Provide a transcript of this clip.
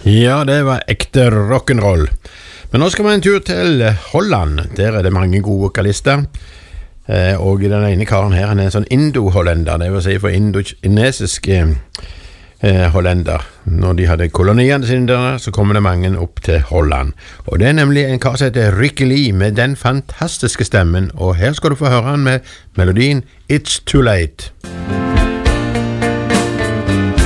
Ja, det var ekte rock'n'roll. Men nå skal vi en tur til Holland. Der det mange gode vokalister. Og den ene karen her, han en sånn indo-hollender, det vil si for indonesisk hollender. Når de hadde koloniene sine der, så kommer det mange opp til Holland. Og det nemlig en kar som heter Ricky Lee med den fantastiske stemmen. Og her skal du få høre han med melodien It's Too Late.